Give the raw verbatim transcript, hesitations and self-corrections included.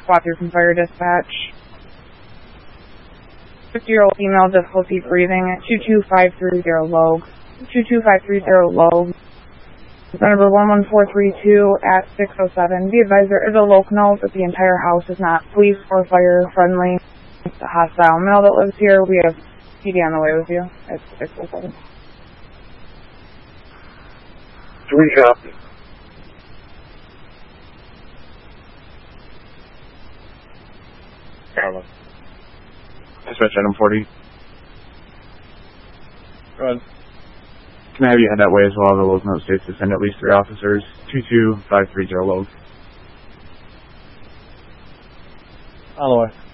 Squad through from Fire Dispatch. fifty-year-old female, difficulty breathing at two two five three zero low. two two five three zero low. Number one one four three two at six oh seven. Be advised there is a local note that the entire house is not police or fire friendly. It's a hostile male that lives here. We have P D on the way with you at six oh seven. Three copies. Carlos. Dispatch item forty. Go ahead. Can I have you head that way as well? The local note states to send at least three officers. two two five three zero low. On the way.